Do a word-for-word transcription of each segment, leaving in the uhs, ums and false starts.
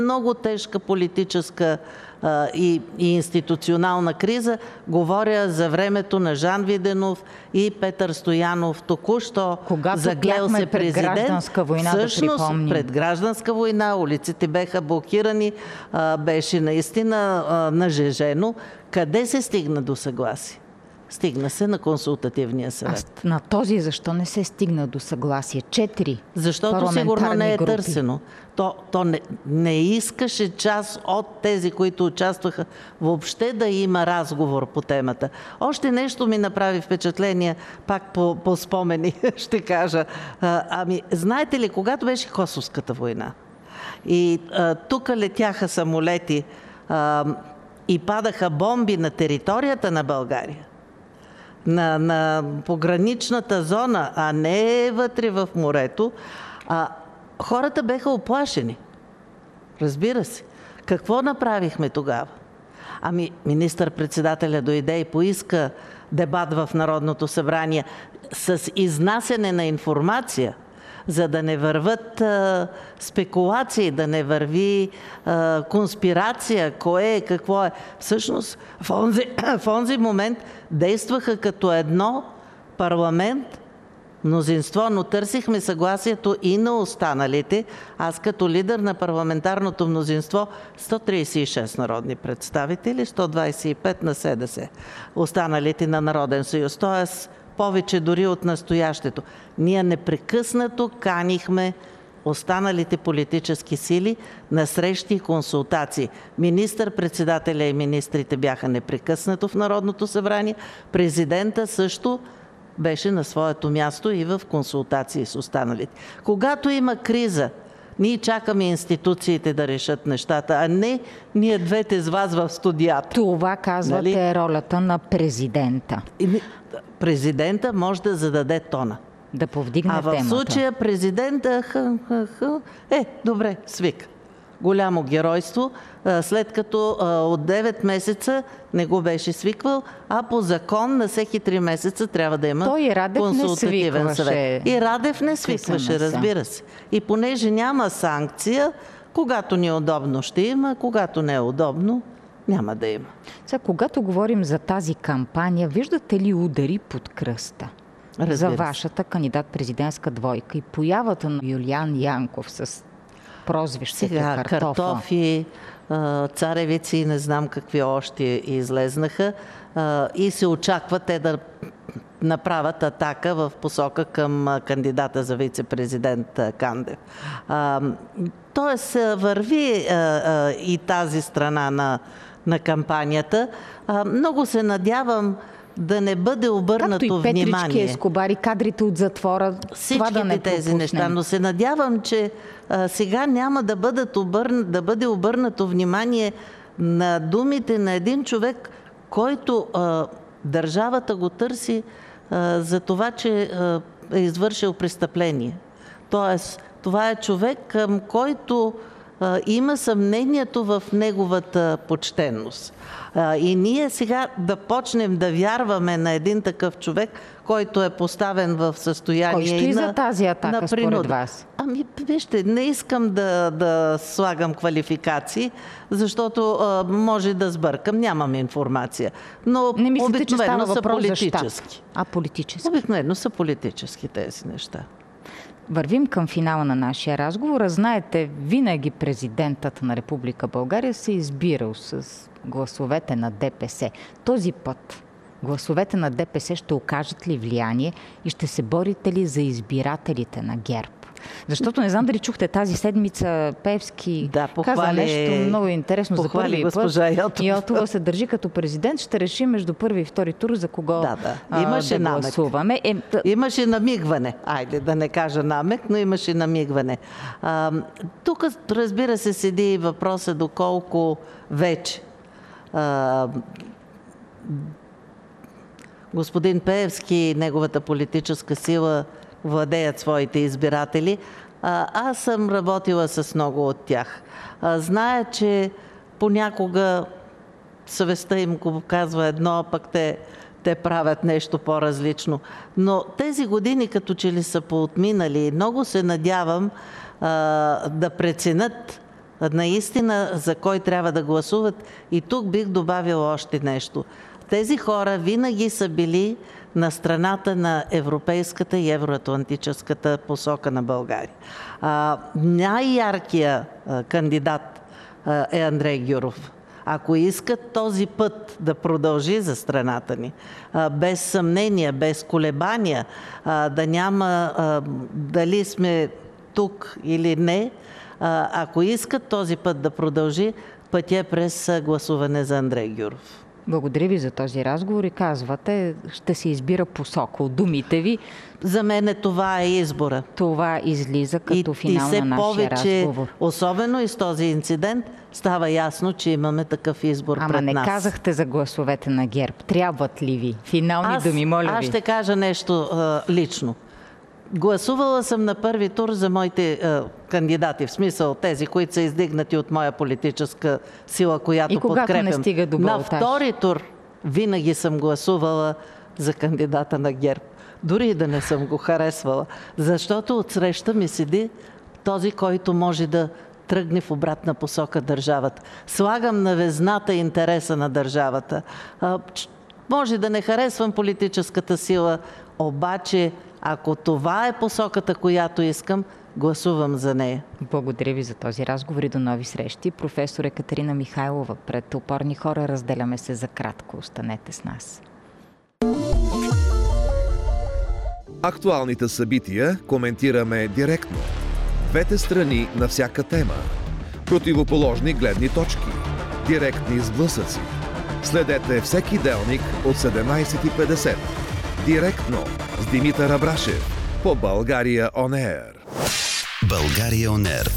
Много тежка политическа а, и, и институционална криза. Говоря за времето на Жан Виденов и Петър Стоянов. Току-що заклел се пред президент. гражданска война, Всъщност, да припомним. пред гражданска война, улиците беха блокирани, а, беше наистина а, нажежено. Къде се стигна до съгласие? Стигна се на консултативния съвет. А на този защо не се стигна до съгласие? Четири Защото сигурно не е групи. търсено. То, то не, не искаше част от тези, които участваха, въобще да има разговор по темата. Още нещо ми направи впечатление, пак по, по спомени ще кажа. А, ами, знаете ли, когато беше Косовската война и тук летяха самолети а, и падаха бомби на територията на България, на, на пограничната зона, а не вътре в морето, а, хората беха оплашени. Разбира се. Какво направихме тогава? Ами, министър-председателя дойде и поиска дебат в Народното събрание с изнасяне на информация, за да не върват а, спекулации, да не върви а, конспирация, кое е, какво е. Всъщност, в онзи, в онзи момент действаха като едно парламент, мнозинство, но търсихме съгласието и на останалите. Аз като лидер на парламентарното мнозинство, сто тридесет и шест народни представители, сто двадесет и пет на СДС, останалите на Народен съюз. Тоест, повече дори от настоящето. Ние непрекъснато канихме останалите политически сили на срещи и консултации. Министър-председателя и министрите бяха непрекъснато в Народното събрание. Президента също беше на своето място и в консултации с останалите. Когато има криза, ние чакаме институциите да решат нещата, а не ние двете с вас в студията. Това, казвате, нали? Е ролята на президента. Президента може да зададе тона. Да повдигне темата. А в темата. случая президента ха, ха, ха, е, добре, свика. Голямо геройство, след като от девет месеца не го беше свиквал, а по закон на всеки три месеца трябва да има Той и Радев консултативен не съвет. И Радев не свикваше, разбира се. И понеже няма санкция, когато ни е удобно ще има, когато не е удобно няма да има. Сега, когато говорим за тази кампания, виждате ли удари под кръста? Разбира за се. вашата кандидат-президентска двойка и появата на Юлиан Янков с прозвището Сега, Картофа. картофи, царевици и не знам какви още излезнаха и се очаква те да направят атака в посока към кандидата за вице-президент Кандев. Тоест върви и тази страна на, на кампанията. Много се надявам да не бъде обърнато Както и внимание. Петрички, Ескобари, кадрите от затвора, това да не тези пропуснем. неща, но се надявам, че а, сега няма да, бъдат обърна, да бъде обърнато внимание на думите на един човек, който а, държавата го търси а, за това, че а, е извършил престъпление. Тоест, това е човек, към който а, има съмнението в неговата почтенност. А, и ние сега да почнем да вярваме на един такъв човек, който е поставен в състояние Кой стои и на, за тази атака, на според вас? Ами, вижте, не искам да, да слагам квалификации, защото а, може да сбъркам, нямам информация. Но не мислите, обикновено че са политически. За щат, а политически. Обикновено са политически тези неща. Вървим към финала на нашия разговор. Знаете, винаги президентът на Република България се избирал с гласовете на ДПС. Този път гласовете на ДПС ще окажат ли влияние и ще се борите ли за избирателите на ГЕРБ? Защото не знам дали чухте тази седмица Пеевски да, похвали, каза нещо много интересно за първи госпожа път. Йотова. Йотова се държи като президент. Ще реши между първи и втори тур за кого да, да. Имаше да гласуваме. Е, имаше намигване. Айде да не кажа намек, но имаше намигване. А, тук, разбира се, седи въпроса доколко вече а, господин Пеевски и неговата политическа сила владеят своите избиратели. А, аз съм работила с много от тях. А, зная, че понякога съвестта им го казва едно, пък те, те правят нещо по-различно. Но тези години като че ли са поотминали. Много се надявам а, да преценят наистина за кой трябва да гласуват. И тук бих добавила още нещо. Тези хора винаги са били на страната на европейската и евроатлантическата посока на България. А, най-яркият а, кандидат а, е Андрей Гюров. Ако искат този път да продължи за страната ни, а, без съмнение, без колебания, а, да няма а, дали сме тук или не, а, ако искат този път да продължи, пътя е през гласуване за Андрей Гюров. Благодаря ви за този разговор и казвате, ще се избира посока от думите ви. За мен това е избора. Това излиза като и, финал и на нашия повече, разговор. Особено и с този инцидент, става ясно, че имаме такъв избор Ама пред не нас. казахте за гласовете на ГЕРБ. Трябват ли ви? Финални аз, думи, моля ви. Аз ще кажа нещо а, лично. Гласувала съм на първи тур за моите а, кандидати, в смисъл тези, които са издигнати от моя политическа сила, която и когато подкрепям. не стига до на балтаж. втори тур винаги съм гласувала за кандидата на ГЕРБ. Дори и да не съм го харесвала. Защото отсреща ми седи този, който може да тръгне в обратна посока държавата. Слагам на везната интереса на държавата. А, може да не харесвам политическата сила, обаче ако това е посоката, която искам, гласувам за нея. Благодаря ви за този разговор и до нови срещи. Професор Екатерина Михайлова, пред Опорни хора разделяме се за кратко. Останете с нас. Актуалните събития коментираме директно. Двете страни на всяка тема. Противоположни гледни точки. Директни сблъсъци. Следете всеки делник от седемнайсет и петдесет. Директно с Димитър Абрашев по България Он Ер. България Он Ер.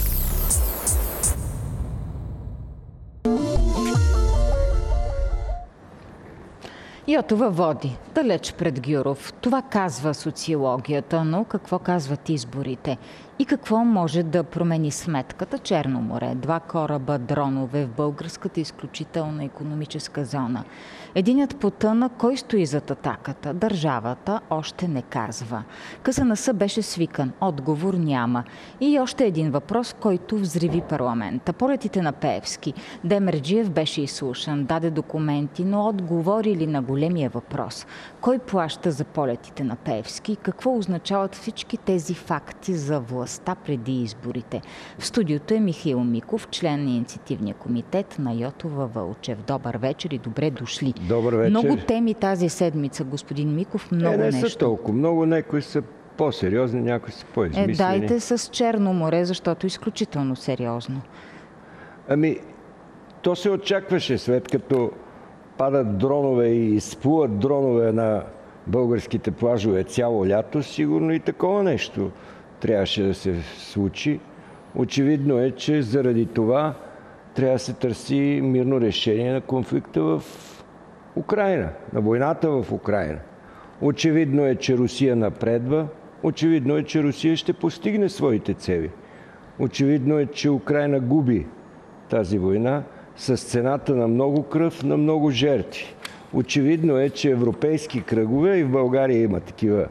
Йотова води далеч пред Гюров. Това казва социологията, но какво казват изборите? И какво може да промени сметката? Черно море, два кораба дронове в българската изключителна икономическа зона. Единият потъна, кой стои зад атаката? Държавата още не казва. КСНС беше свикан, отговор няма. И още един въпрос, който взриви парламента. Полетите на Пеевски. Демерджиев беше изслушан, даде документи, но отговори ли на големия въпрос? Кой плаща за полетите на Пеевски и какво означават всички тези факти за властта преди изборите? В студиото е Михаил Миков, член на инициативния комитет на Йотова Вълчев. Добър вечер и добре дошли. Добър вечер. Много теми тази седмица, господин Миков, много е, не нещо. Са толкова много, някои са по-сериозни, някои са по-измислени. Е, дайте с Черно море, защото е изключително сериозно. Ами, то се очакваше, след като падат дронове и изплуват дронове на българските плажове цяло лято, сигурно и такова нещо трябваше да се случи. Очевидно е, че заради това трябва да се търси мирно решение на конфликта в Украйна, на войната в Украйна. Очевидно е, че Русия напредва. Очевидно е, че Русия ще постигне своите цели. Очевидно е, че Украйна губи тази война с цената на много кръв, на много жертви. Очевидно е, че европейски кръгове, и в България има такива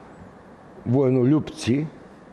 военолюбци,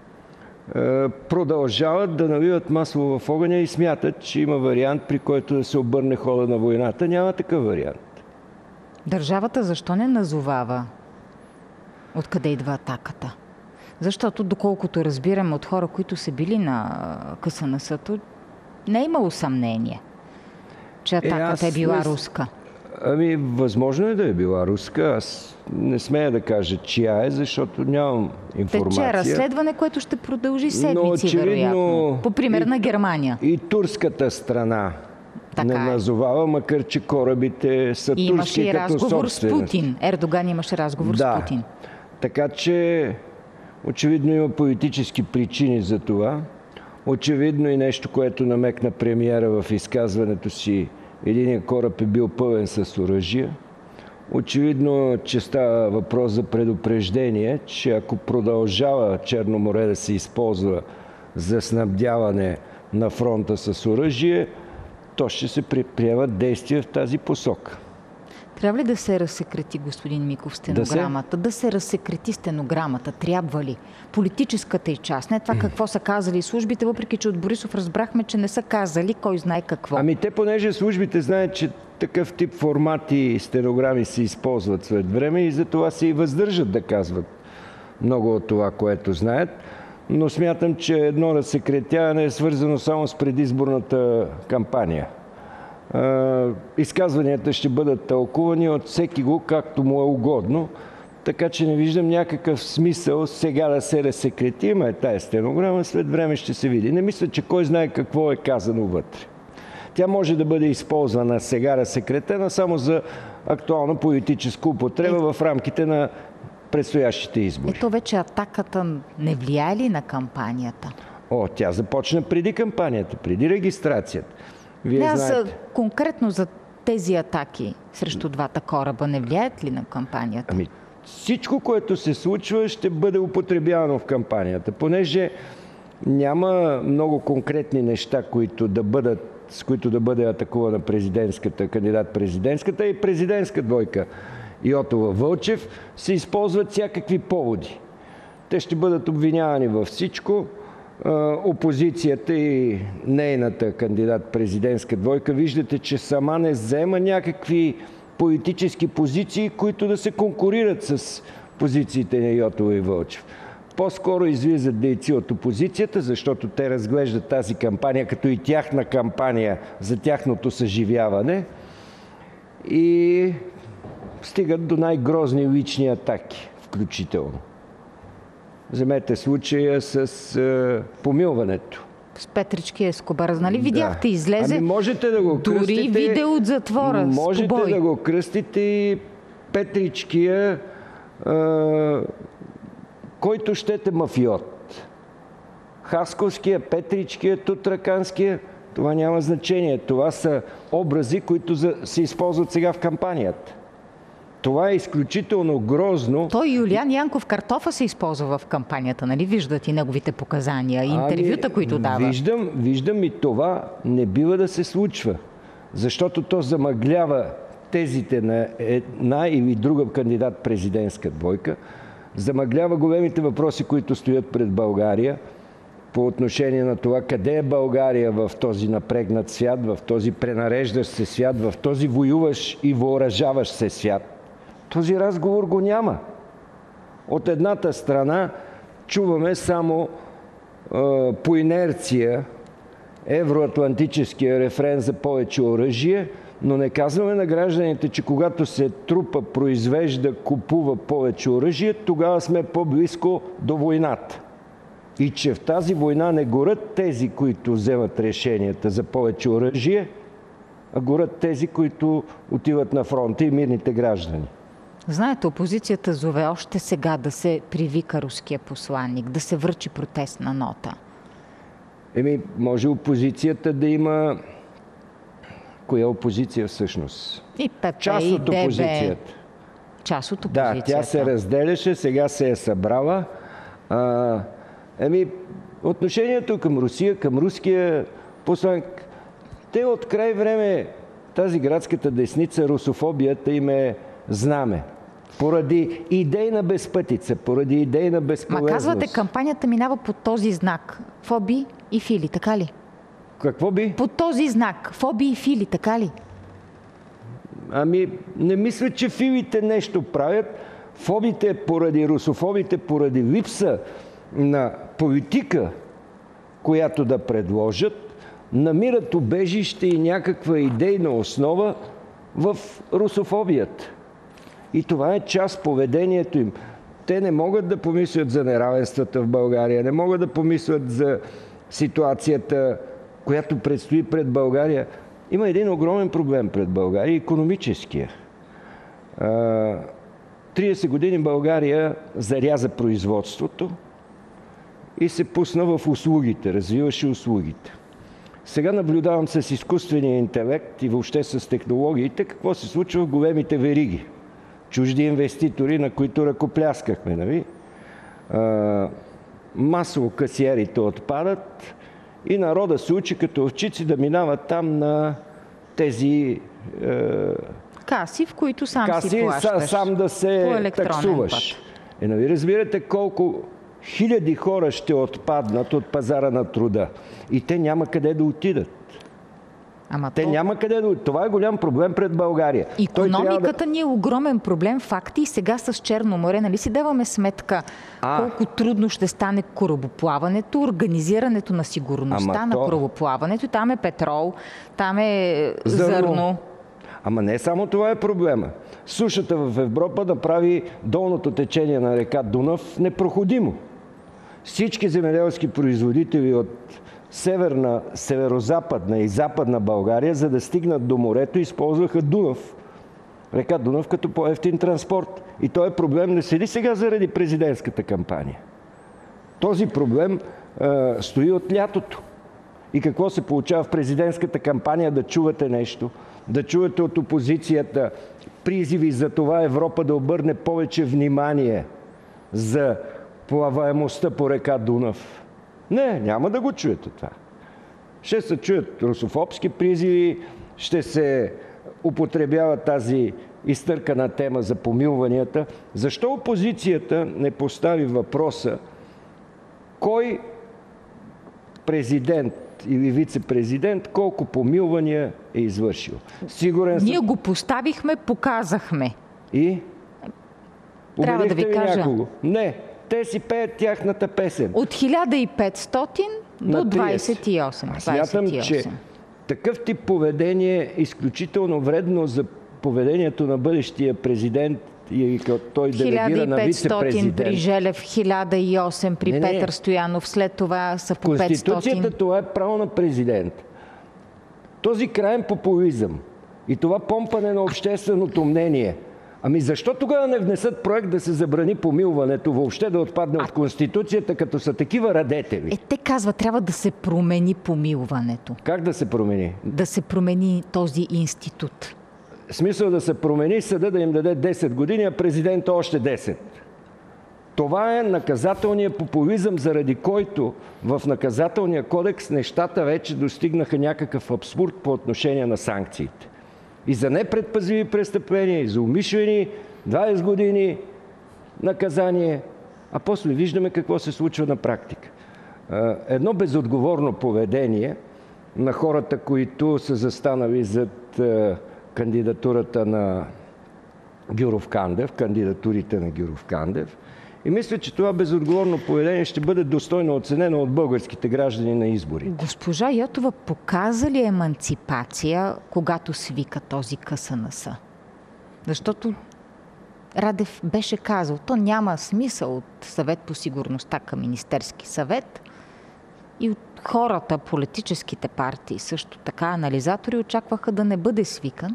продължават да наливат масло в огъня и смятат, че има вариант, при който да се обърне хода на войната. Няма такъв вариант. Държавата защо не назовава откъде идва атаката? Защото, доколкото разбираме от хора, които са били на КСНС-то, не е имало съмнение, че атаката е, е била не... руска. Ами, възможно е да е била руска. Аз не смея да кажа чия е, защото нямам информация. Тече разследване, което ще продължи седмици, но очевидно, вероятно. По пример на Германия. И турската страна така не назовава, макар че корабите са и турски имаше като разговор собственост. с Путин. Ердоган имаше разговор да. с Путин. Така че очевидно има политически причини за това. Очевидно и нещо, което намекна премиера в изказването си, единият кораб е бил пълен с оръжие. Очевидно, че става въпрос за предупреждение, че ако продължава Черно море да се използва за снабдяване на фронта с оръжие, то ще се предприемат действия в тази посока. Трябва ли да се разсекрети, господин Миков, стенограмата? Да се, да се разсекрети стенограмата. Трябва ли? Политическата и част. Не това какво са казали службите, въпреки че от Борисов разбрахме, че не са казали кой знае какво. Ами те, понеже службите знаят, че такъв тип формати и стенограми се използват след време и затова се и въздържат да казват много от това, което знаят. Но смятам, че едно разсекретяване е свързано само с предизборната кампания. Изказванията ще бъдат тълкувани от всеки го, както му е угодно, така че не виждам някакъв смисъл сега да се разсекрети, ама е тая стенограма, след време ще се види. Не мисля, че кой знае какво е казано вътре. Тя може да бъде използвана сега разсекретена само за актуална политическа употреба е... в рамките на предстоящите избори. Ето вече атаката не влияе ли на кампанията? О, тя започна преди кампанията, преди регистрацията. Вие не, знаете... конкретно за тези атаки срещу двата кораба не влияят ли на кампанията? Ами, всичко, което се случва, ще бъде употребявано в кампанията, понеже няма много конкретни неща, които да бъдат, с които да бъде атакувана президентската, кандидат-президентската и президентска двойка Йотова-Вълчев, се използват всякакви поводи. Те ще бъдат обвинявани във всичко. Опозицията и нейната кандидат-президентска двойка, виждате, че сама не взема някакви политически позиции, които да се конкурират с позициите на Йотова и Вълчев. По-скоро излизат дейци от опозицията, защото те разглеждат тази кампания като и тяхна кампания за тяхното съживяване и стигат до най-грозни лични атаки, включително. Вземете случая с е, помилването. С Петрички Ескобар, нали? Видяхте, излезе. Ами можете да го кръстите. Дори видео от затвора. Можете с да го кръстите и Петричкия, е, който щете мафиот. Хасковския, Петричкия, Тутраканския, това няма значение. Това са образи, които за, се използват сега в кампанията. Това е изключително грозно. Той Юлиан Янков Картофа се използва в кампанията, нали? Виждат и неговите показания, и интервюта, ами, които дава. Виждам, виждам и това не бива да се случва, защото то замъглява тезите на една или друга кандидат-президентска двойка, замъглява големите въпроси, които стоят пред България по отношение на това къде е България в този напрегнат свят, в този пренареждащ се свят, в този воюващ и въоръжаващ се свят. Този разговор го няма. От едната страна чуваме само е, по инерция евроатлантическия рефрен за повече оръжие, но не казваме на гражданите, че когато се трупа, произвежда, купува повече оръжие, тогава сме по-близко до войната. И че в тази война не горят тези, които вземат решенията за повече оръжие, а горят тези, които отиват на фронта и мирните граждани. Знаете, опозицията зове още сега да се привика руския посланник, да се връчи протестна нота. Еми, може опозицията да има... Коя опозиция всъщност? И ПП, част и от ДБ. опозицията. Част от опозицията. Да, тя се разделяше, сега се е събрала. А, еми, отношението към Русия, към руския посланник, те от край време, тази градската десница, русофобията им е знаме. Поради идейна безпътица, поради идейна безполезност. Ма казвате, кампанията минава по този знак. Фоби и фили, така ли? Какво би? По този знак. Фоби и фили, така ли? Ами, не мисля, че филите нещо правят. Фобите поради русофобите, поради липса на политика, която да предложат, намират убежище и някаква идейна основа в русофобията. И това е част поведението им. Те не могат да помислят за неравенствата в България, не могат да помислят за ситуацията, която предстои пред България. Има един огромен проблем пред България, икономическия. тридесет години България заряза производството и се пусна в услугите, развиваше услугите. Сега наблюдавам с изкуствения интелект и въобще с технологиите какво се случва в големите вериги. Чужди инвеститори, на които ръкопляскахме, нали? А, масово касиерите отпадат и народа се учи като овчици да минават там на тези е, Каси, в които сам Каси, си плащаш. сам да се по таксуваш. път. Е, нали разбирате колко хиляди хора ще отпаднат от пазара на труда и те няма къде да отидат. Ама Те то... няма къде да... Това е голям проблем пред България. Икономиката да... ни е огромен проблем, факти, и сега с Черно море, нали си даваме сметка а. колко трудно ще стане корабоплаването, организирането на сигурността Ама на то... корабоплаването. Там е петрол, там е зърно. зърно. Ама не само това е проблема. Сушата в Европа да прави долното течение на река Дунав непроходимо. Всички земеделски производители от северна, северо-западна и западна България, за да стигнат до морето, използваха Дунав. Река Дунав като по-евтин транспорт. И този проблем не седи сега заради президентската кампания. Този проблем е, стои от лятото. И какво се получава в президентската кампания? Да чувате нещо, да чувате от опозицията призиви за това Европа да обърне повече внимание за плаваемостта по река Дунав. Не, няма да го чуете това. Ще се чуят русофобски призиви, ще се употребява тази изтъркана тема за помилванията. Защо опозицията не постави въпроса кой президент или вице-президент колко помилвания е извършил? Сигурен съм... Ние го поставихме, показахме. И? Трябва да ви кажа. Някого? Не. Те си пеят тяхната песен. От хиляда и петстотин до двадесет и осем. Аз смятам, че такъв тип поведение е изключително вредно за поведението на бъдещия президент и той делегира на вице-президент. при Желев, хиляда и осем при не, не. Петър Стоянов, след това са по петстотин. Конституцията това е право на президент. Този краен популизъм и това помпане на общественото мнение. Ами защо тогава не внесат проект да се забрани помилването, въобще да отпадне а... от Конституцията, като са такива радетели? Е, те казват, трябва да се промени помилването. Как да се промени? Да се промени този институт. В смисъл да се промени, съда да им даде десет години, а президента още десет. Това е наказателният популизъм, заради който в наказателния кодекс нещата вече достигнаха някакъв абсурд по отношение на санкциите. И за непредпазливи престъпления, и за умишлени двадесет години наказание, а после виждаме какво се случва на практика. Едно безотговорно поведение на хората, които са застанали зад кандидатурата на Гюров Кандев, кандидатурите на Гюров Кандев. И мисля, че това безотговорно поведение ще бъде достойно оценено от българските граждани на избори. Госпожа Йотова показа ли еманципация, когато свика този КСНС? Защото Радев беше казал, то няма смисъл от Съвет по сигурността към Министерски съвет и от хората, политическите партии, също така анализатори, очакваха да не бъде свикан.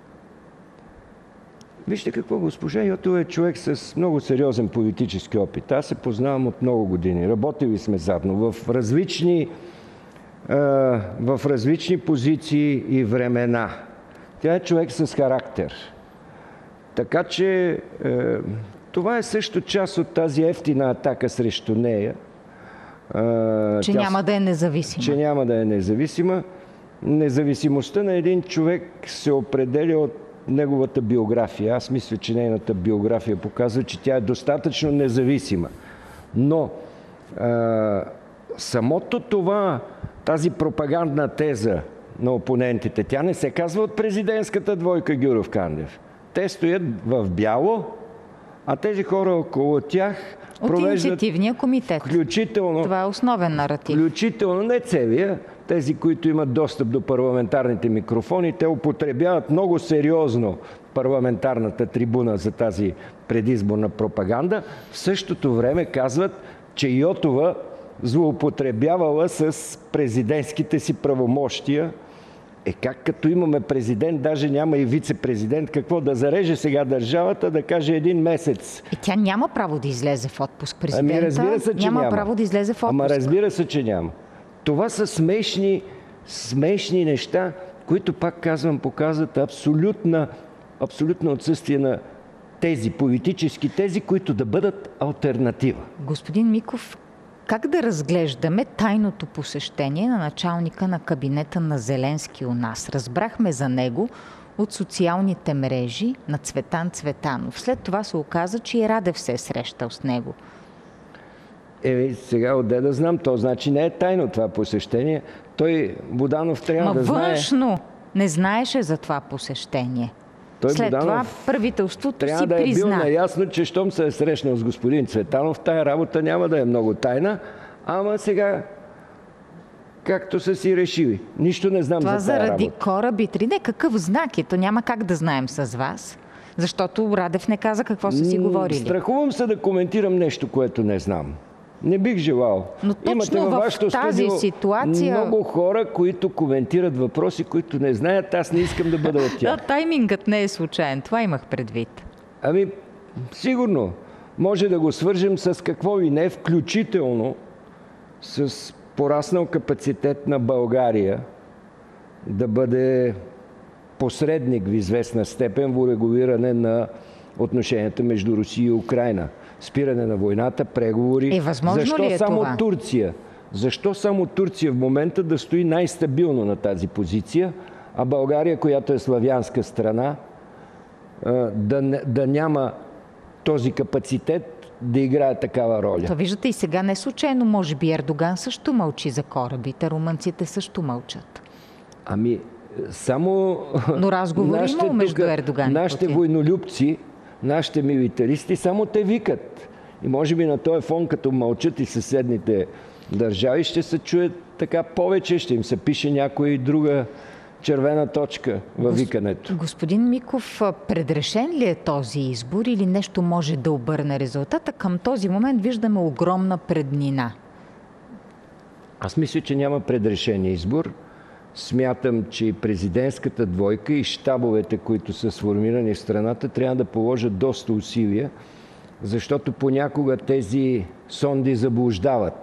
Вижте какво, госпожа Йотова е човек с много сериозен политически опит. Аз се познавам от много години. Работили сме заедно в различни, е, в различни позиции и времена. Тя е човек с характер. Така че е, това е също част от тази ефтина атака срещу нея. Е, че тя, няма да е независима. Че няма да е независима. Независимостта на един човек се определя от неговата биография. Аз мисля, че нейната биография показва, че тя е достатъчно независима. Но а, самото това, тази пропагандна теза на опонентите, тя не се казва от президентската двойка Гюров Кандев. Те стоят в бяло, а тези хора около тях от провеждат... инициативния комитет. Включително... Това е основен наратив. Включително не целия. Тези, които имат достъп до парламентарните микрофони, те употребяват много сериозно парламентарната трибуна за тази предизборна пропаганда. В същото време казват, че Йотова злоупотребявала с президентските си правомощия. Е как като имаме президент, даже няма и вице-президент, какво да зареже сега държавата, да каже един месец? И тя няма право да излезе в отпуск. Президента ами разбира се, че няма, няма право да излезе в отпуск. Ама разбира се, че няма. Това са смешни, смешни неща, които, пак казвам, показват абсолютна, абсолютно отсъствие на тези, политически тези, които да бъдат алтернатива. Господин Миков, как да разглеждаме тайното посещение на началника на кабинета на Зеленски у нас? Разбрахме за него от социалните мрежи на Цветан Цветанов. След това се оказа, че и Радев се е срещал с него. Е, сега отде да знам, то значи не е тайно това посещение. Той, Буданов, трябва Ма да знае... външно не знаеше за това посещение. Той, След Буданов, това правителството трябва си да е призна. бил наясно, че щом се е срещнал с господин Цветанов, тая работа няма да е много тайна, ама сега както са си решили. Нищо не знам Това за тая заради работа. корабите. Не, какъв знак е? То няма как да знаем с вас. Защото Радев не каза какво са си М, говорили. Страхувам се да коментирам нещо, което не знам. Не бих желал. Но точно Имате във в вашето тази студио ситуация- много хора, които коментират въпроси, които не знаят. Аз не искам да бъда от Да, тях. таймингът не е случайен. Това имах предвид. Ами, сигурно. Може да го свържем с какво и не, включително с пораснал капацитет на България да бъде посредник в известна степен в урегулиране на отношенията между Русия и Украйна. Спиране на войната, преговори. Е, възможно Защо ли е само това? Турция? Защо само Турция в момента да стои най-стабилно на тази позиция, а България, която е славянска страна, да, не- да няма този капацитет да играе такава роля? То виждате и сега не случайно, може би Ердоган също мълчи за корабите, румънците също мълчат. Ами, само... Но разговори нашите имало между тук- Ердоган и Нашите Путин. войнолюбци, нашите милитаристи, само те викат. И може би на този фон, като мълчат и съседните държави, ще се чуят така повече, ще им се пише някоя друга червена точка във викането. Господин Миков, предрешен ли е този избор или нещо може да обърне резултата? Към този момент виждаме огромна преднина. Аз мисля, че няма предрешен избор. Смятам, че и президентската двойка и щабовете, които са сформирани в страната, трябва да положат доста усилия, защото понякога тези сонди заблуждават.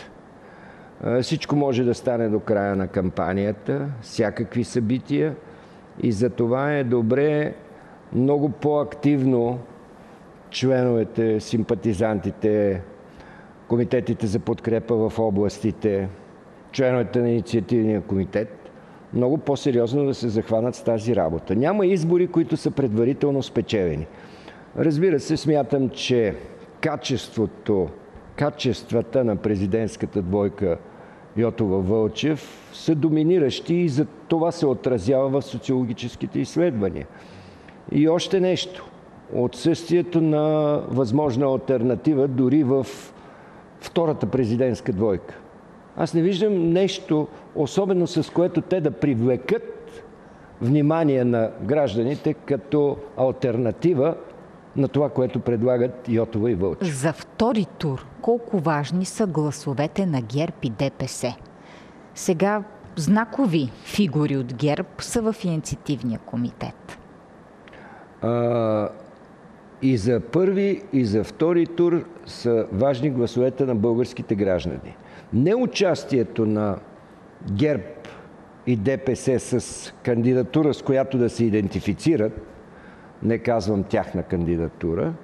А, Всичко може да стане до края на кампанията, всякакви събития, и за това е добре много по-активно членовете, симпатизантите, комитетите за подкрепа в областите, членовете на инициативния комитет, много по-сериозно да се захванат с тази работа. Няма избори, които са предварително спечелени. Разбира се, смятам, че качеството, качествата на президентската двойка Йотова-Вълчев са доминиращи и за това се отразява в социологическите изследвания. И още нещо. Отсъствието на възможна алтернатива дори в втората президентска двойка. Аз не виждам нещо, особено с което те да привлекат внимание на гражданите като алтернатива на това, което предлагат Йотова и Вълчев. За втори тур колко важни са гласовете на ГЕРБ и ДПС? Сега знакови фигури от ГЕРБ са в инициативния комитет. А, и за първи, и за втори тур са важни гласовете на българските граждани. Неучастието на ГЕРБ и ДПС с кандидатура, с която да се идентифицират, не казвам тяхна кандидатура,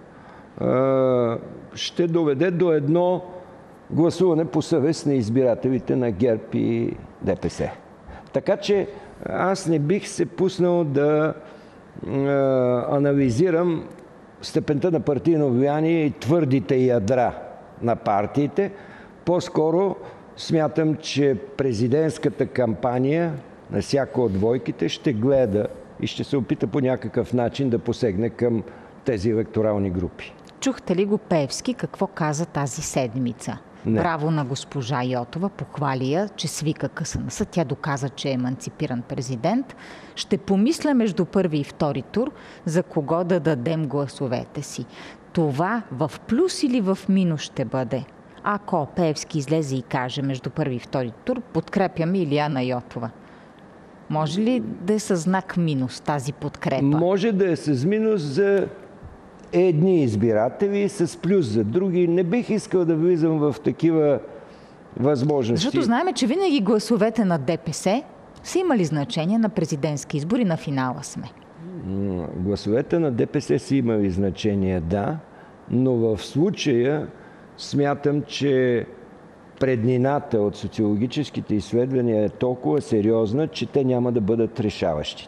ще доведе до едно гласуване по съвест на избирателите на ГЕРБ и ДПС. Така че аз не бих се пуснал да анализирам степента на партийно влияние и твърдите ядра на партиите. По-скоро смятам, че президентската кампания на всяка от двойките ще гледа и ще се опита по някакъв начин да посегне към тези електорални групи. Чухте ли го Пеевски какво каза тази седмица? Не. Браво на госпожа Йотова, похвали я, че свика КСНС. Тя доказа, че е еманципиран президент. Ще помисля между първи и втори тур за кого да дадем гласовете си. Това в плюс или в минус ще бъде? Ако Пеевски излезе и каже между първи и втори тур, подкрепяме Илияна Йотова. Може ли да е със знак минус тази подкрепа? Може да е с минус за едни избиратели, с плюс за други. Не бих искал да влизам в такива възможности. Защото знаем, че винаги гласовете на ДПС са имали значение на президентски избори, на финала сме. Гласовете на ДПС са имали значение, да, но в случая смятам, че преднината от социологическите изследвания е толкова сериозна, че те няма да бъдат решаващите.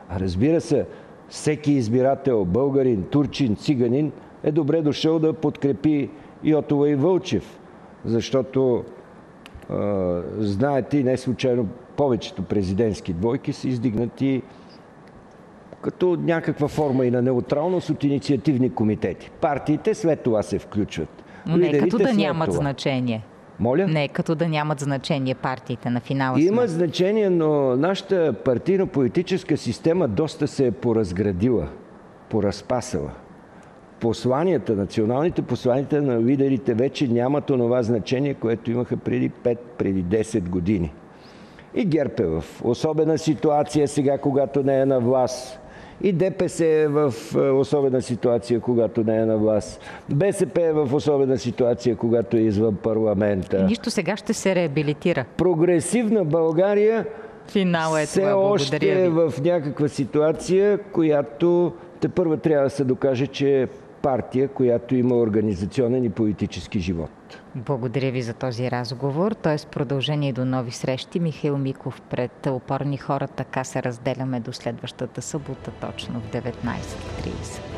А разбира се, всеки избирател, българин, турчин, циганин, е добре дошъл да подкрепи Йотова и Вълчев. Защото, а, знаете, и не случайно повечето президентски двойки са издигнати като някаква форма и на неутралност от инициативни комитети. Партиите след това се включват. Но не е като да след нямат това. значение. Моля? Не е като да нямат значение партиите на финала. Има сме. значение, но нашата партийно-политическа система доста се е поразградила, поразпасала. Посланията, националните посланията на лидерите вече нямат онова значение, което имаха преди пет, преди десет години. И ГЕРБ е в особена ситуация сега, когато не е на власт. И ДПС е в особена ситуация, когато не е на власт. БСП е в особена ситуация, когато е извън парламента. И нищо, сега ще се реабилитира. Прогресивна България Финал е все това. още Благодаря е ви. в някаква ситуация, която тепърва трябва да се докаже, че е партия, която има организационен и политически живот. Благодаря ви за този разговор. Т.е. продължение до нови срещи. Михаил Миков пред Опорни хора. Така се разделяме до следващата събота, точно в деветнайсет и трийсет.